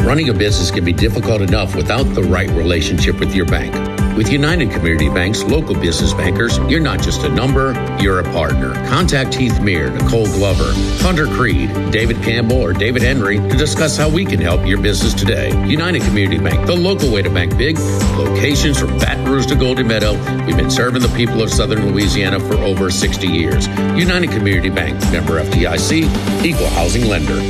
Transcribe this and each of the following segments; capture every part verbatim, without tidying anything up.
Running a business can be difficult enough without the right relationship with your bank. With United Community Bank's local business bankers, you're not just a number, you're a partner. Contact Heath Meir, Nicole Glover, Hunter Creed, David Campbell, or David Henry to discuss how we can help your business today. United Community Bank, the local way to bank big. Locations from Baton Rouge to Golden Meadow. We've been serving the people of Southern Louisiana for over sixty years. United Community Bank, member F D I C, equal housing lender.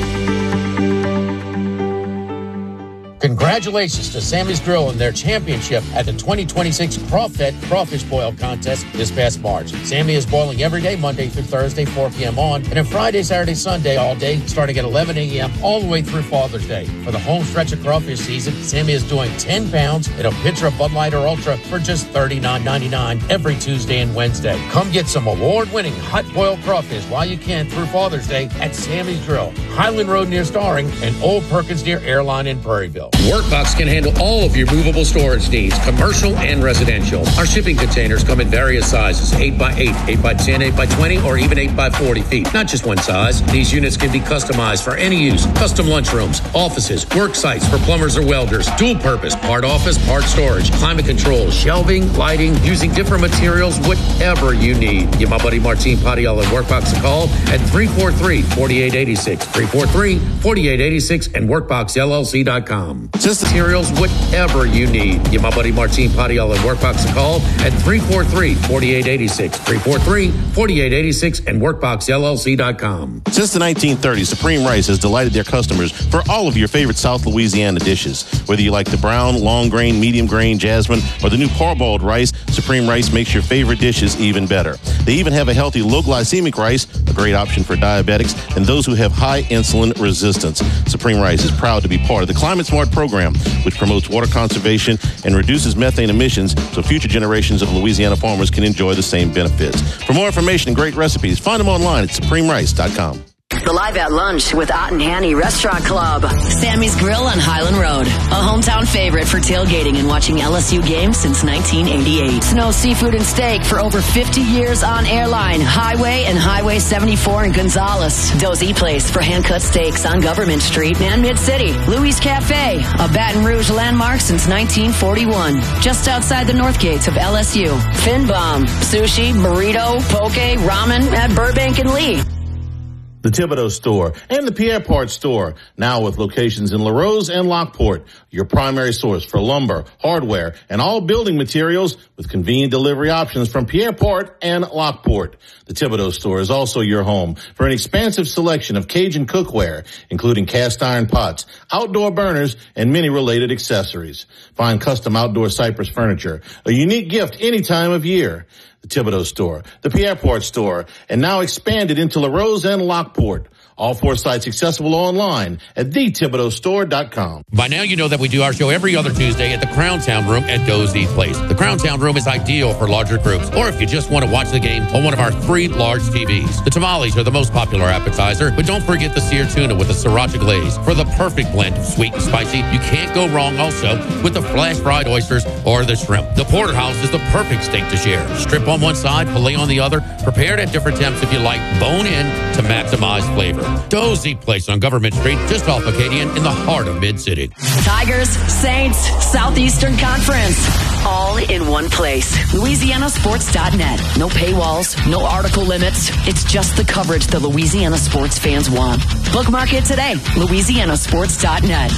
Congratulations to Sammy's Grill and their championship at the twenty twenty-six Crawfed Crawfish Boil Contest this past March. Sammy is boiling every day, Monday through Thursday, four p.m. on, and then Friday, Saturday, Sunday all day, starting at eleven a.m. all the way through Father's Day. For the home stretch of crawfish season, Sammy is doing ten pounds and a pitcher of Bud Light or Ultra for just thirty-nine ninety-nine every Tuesday and Wednesday. Come get some award-winning hot boiled crawfish while you can through Father's Day at Sammy's Grill, Highland Road near Starring, and Old Perkins near Airline in Prairieville. Workbox can handle all of your movable storage needs, commercial and residential. Our shipping containers come in various sizes, eight by eight, eight by ten, eight by twenty, or even eight by forty feet. Not just one size. These units can be customized for any use. Custom lunchrooms, offices, work sites for plumbers or welders, dual purpose, part office, part storage, climate control, shelving, lighting, using different materials, whatever you need. Give my buddy Martin Padial at Workbox a call at three four three, four eight eight six, three four three, four eight eight six, and workbox L L C dot com. Just materials, whatever you need. Give my buddy Martin Padial at Workbox a call at three four three, four eight eight six, three four three, four eight eight six, and workbox L L C dot com. Since the nineteen thirties, Supreme Rice has delighted their customers for all of your favorite South Louisiana dishes. Whether you like the brown, long grain, medium grain, jasmine, or the new parboiled rice, Supreme Rice makes your favorite dishes even better. They even have a healthy low glycemic rice, a great option for diabetics and those who have high insulin resistance. Supreme Rice is proud to be part of the Climate Smart program, which promotes water conservation and reduces methane emissions so future generations of Louisiana farmers can enjoy the same benefits. For more information and great recipes, find them online at supreme rice dot com. The Live at Lunch with Ott and Hanny Restaurant Club. Sammy's Grill on Highland Road. A hometown favorite for tailgating and watching L S U games since nineteen eighty-eight. Snow Seafood and Steak for over fifty years on Airline, Highway, and Highway seventy-four in Gonzales. Dozy Place for hand-cut steaks on Government Street and Mid-City. Louis Cafe, a Baton Rouge landmark since nineteen forty-one. Just outside the north gates of L S U. Finbom, sushi, burrito, poke, ramen at Burbank and Lee. The Thibodeau Store, and the Pierre Part Store, now with locations in LaRose and Lockport, your primary source for lumber, hardware, and all building materials with convenient delivery options from Pierre Part and Lockport. The Thibodeau Store is also your home for an expansive selection of Cajun cookware, including cast iron pots, outdoor burners, and many related accessories. Find custom outdoor cypress furniture, a unique gift any time of year. The Thibodeau Store, the Pierre Part Store, and now expanded into LaRose and Lockport. All four sites accessible online at the thibodeau store dot com. By now, you know that we do our show every other Tuesday at the Crown Town Room at Dozy Place. The Crown Town Room is ideal for larger groups, or if you just want to watch the game on one of our three large T Vs. The tamales are the most popular appetizer, but don't forget the seared tuna with the sriracha glaze for the perfect blend of sweet and spicy. You can't go wrong also with the flash fried oysters or the shrimp. The porterhouse is the perfect steak to share. Strip on one side, filet on the other, prepared at different temps if you like, bone in to maximize flavor. Dozy Place on Government Street, just off Acadian in the heart of Mid-City. Tigers, Saints, Southeastern Conference, all in one place. Louisiana Sports dot net. No paywalls, no article limits. It's just the coverage the Louisiana sports fans want. Bookmark it today. Louisiana Sports dot net.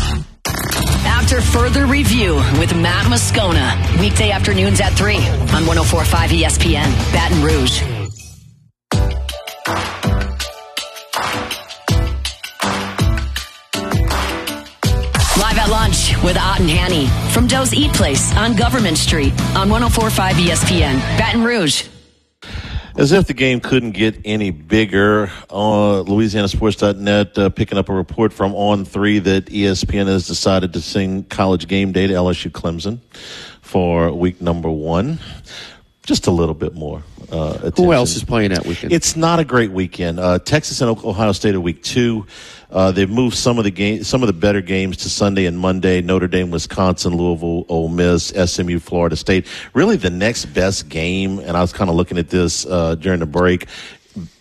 After further review with Matt Moscona, weekday afternoons at three on one oh four point five E S P N, Baton Rouge. Live at Lunch with Ott and Hanny from Doe's Eat Place on Government Street on one oh four point five E S P N, Baton Rouge. As if the game couldn't get any bigger, uh, Louisiana Sports dot net uh, picking up a report from On three that E S P N has decided to sing College Game Day to L S U Clemson for week number one. Just a little bit more uh, attention. Who else is playing that weekend? It's not a great weekend. Uh, Texas and Ohio State are week two. Uh, they've moved some of the game, some of the better games to Sunday and Monday. Notre Dame, Wisconsin, Louisville, Ole Miss, S M U, Florida State. Really the next best game, and I was kind of looking at this uh, during the break,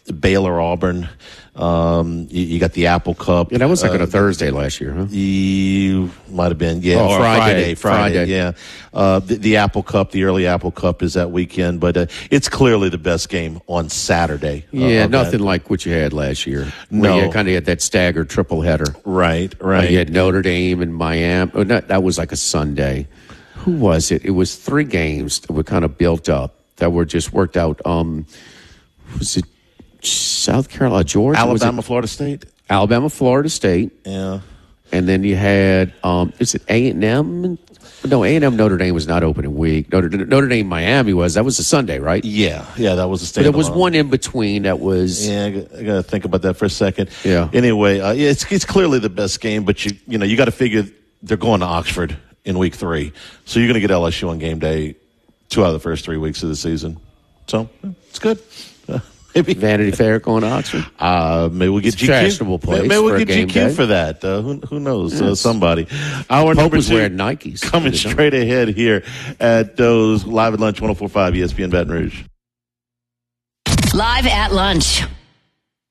Baylor, Auburn. Um, you, you got the Apple Cup. Yeah, that was like uh, on a Thursday last year, huh? You might have been, yeah. Oh, or Friday, Friday, Friday, Friday. yeah. Uh, the, the Apple Cup, the early Apple Cup is that weekend, but uh, it's clearly the best game on Saturday. Uh, Yeah, of nothing that. like what you had last year. No. Where you kind of had that staggered triple header. Right, Uh, right. you had Notre Dame and Miami. Oh, not, that was like a Sunday. Who was it? It was three games that were kind of built up that were just worked out. Um, was it South Carolina, Georgia? Alabama, was it Florida State. Alabama, Florida State. Yeah. And then you had, um, is it A and M? No, A and M Notre Dame was not opening week. Notre, Notre Dame Miami was. That was a Sunday, right? Yeah, yeah, that was a But standalone. there was one in between that was. Yeah, I got, I got to think about that for a second. Yeah. Anyway, uh, yeah, it's it's clearly the best game, but you you know you got to figure they're going to Oxford in week three, so you're going to get L S U on game day two out of the first three weeks of the season. So it's good. Uh, maybe Vanity Fair going to Oxford. Uh, maybe we'll get It's a G Q. fashionable place Maybe we'll for a get game G Q day. for that. Uh, who who knows? Uh, Yes. somebody. Our Pope number was two wearing Nikes. coming straight ahead here at those live at lunch one oh four point five E S P N Baton Rouge. Live at lunch.